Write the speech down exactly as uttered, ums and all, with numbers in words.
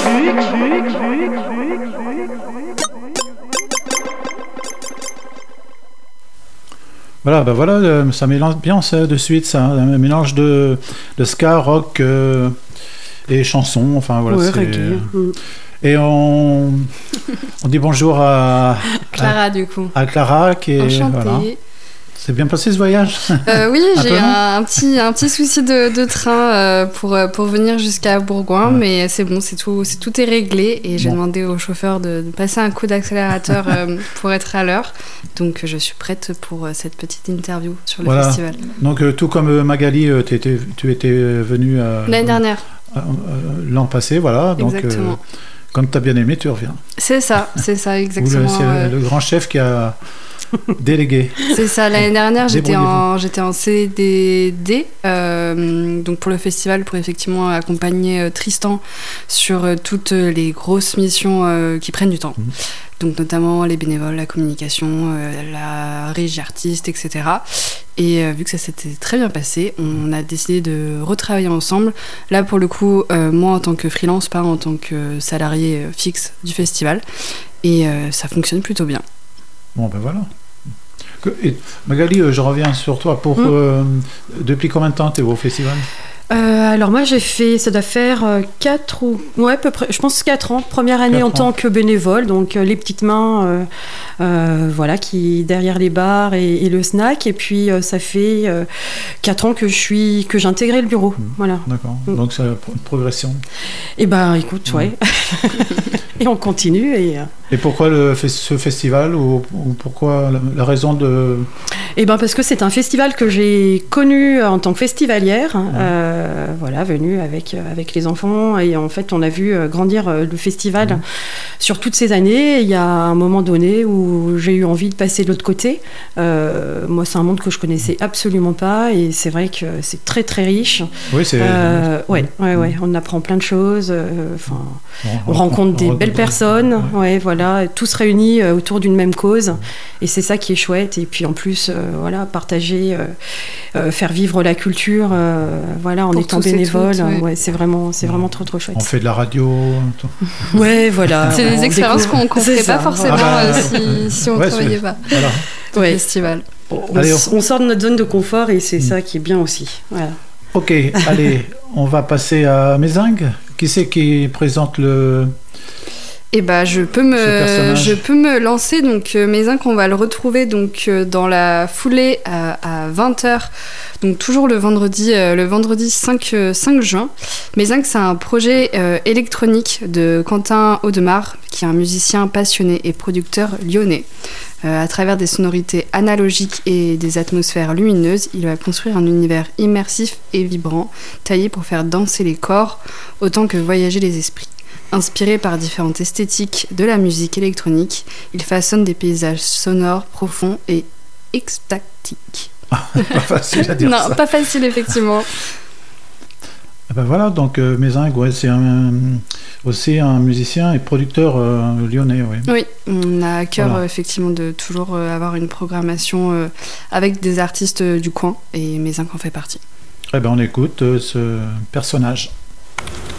Voilà, ben voilà, euh, ça met l'ambiance euh, de suite, ça, un mélange de, de ska, rock euh, et chansons, enfin voilà. Ouais, c'est... reggae. Mm. Et on, on dit bonjour à Clara à, du coup. à Clara qui est Enchantée. voilà. C'est bien passé ce voyage. Euh, oui, Un j'ai peu, non un, un petit un petit souci de, de train euh, pour pour venir jusqu'à Bourgoin, Ouais. mais c'est bon, c'est tout c'est tout est réglé et j'ai Bon. demandé au chauffeur de, de passer un coup d'accélérateur euh, pour être à l'heure. Donc je suis prête pour euh, cette petite interview sur le Voilà. festival. Donc euh, tout comme euh, Magali, euh, t'étais- tu étais venue euh, L'année dernière, euh, euh, l'an passé, voilà. Donc euh, exactement. quand t'as bien aimé, tu reviens. C'est ça, c'est ça Ou le- exactement. c'est euh, le, le grand chef qui a délégué. C'est ça, l'année dernière j'étais Débrouillez-vous. en, j'étais en C D D, euh, donc pour le festival, pour effectivement accompagner euh, Tristan sur euh, toutes les grosses missions euh, qui prennent du temps. Mhm. Donc notamment les bénévoles, la communication, euh, la régie artiste, et cetera. Et euh, vu que ça s'était très bien passé, on a décidé de retravailler ensemble. Là pour le coup, euh, moi en tant que freelance, pas en tant que salarié euh, fixe du festival. Et euh, ça fonctionne plutôt bien. Bon ben voilà. Que- et Magali, euh, je reviens sur toi. Pour Mm. euh, depuis combien de temps t'es au festival? Euh, alors moi j'ai fait, ça doit faire quatre ou ouais à peu près, je pense quatre ans. Première année Quatre en ans. tant que bénévole, donc euh, les petites mains, euh, euh, voilà, qui derrière les bars et, et le snack. Et puis euh, ça fait euh, quatre ans que je suis, que j'ai intégré le bureau, Mm. voilà. D'accord. Mm. Donc c'est une progression. Et ben écoute, ouais. Et on continue et. euh, Et pourquoi le, fes- ce festival ou, ou pourquoi la, la raison de... Eh ben parce que c'est un festival que j'ai connu en tant que festivalière, euh, voilà, venue avec avec les enfants et en fait on a vu euh, grandir euh, le festival Mhm. sur toutes ces années. Il y a un moment donné où j'ai eu envie de passer de l'autre côté. Euh, moi c'est un monde que je connaissais absolument pas et c'est vrai que c'est très très riche. Oui, c'est... Euh, ouais, ouais, ouais, on apprend plein de choses. euh, Enfin, on rencontre des on- belles personnes, Ouais. ouais, voilà, tous réunis euh, autour d'une même cause, et c'est ça qui est chouette. Et puis en plus, euh, voilà, partager, euh, euh, faire vivre la culture, euh, voilà, en Pour étant tous et bénévole, toutes, ouais. ouais, c'est vraiment, c'est vraiment trop trop chouette. On fait de la radio. tout. Ouais, voilà. C'est des on expériences découvre- qu'on qu'on c'est ferait ça, pas forcément Ah bah, euh, si, si on ne ouais, travaillait c'est- pas Voilà. au Ouais. festival. On, Allez, s- on sort de notre zone de confort et c'est Mm. ça qui est bien aussi. Voilà. Ok, allez, on va passer à Mézingue. Qui c'est qui présente le... Et bah je peux Ce me personnage. je peux me lancer donc euh, Mézinc, on va le retrouver donc euh, dans la foulée à, à vingt heures, donc toujours le vendredi euh, le vendredi cinq juin. Mézinc, c'est un projet euh, électronique de Quentin Audemars, qui est un musicien passionné et producteur lyonnais. Euh, à travers des sonorités analogiques et des atmosphères lumineuses, il va construire un univers immersif et vibrant, taillé pour faire danser les corps autant que voyager les esprits. Inspiré par différentes esthétiques de la musique électronique, il façonne des paysages sonores, profonds et extatiques. Pas facile à dire Non, ça. pas facile effectivement. Eh ben voilà, donc euh, Mézingue, ouais, c'est un, aussi un musicien et producteur euh, lyonnais. Ouais. Oui, on a à cœur Voilà. euh, effectivement de toujours euh, avoir une programmation euh, avec des artistes euh, du coin, et Mézinc en fait partie. Eh ben on écoute euh, ce personnage.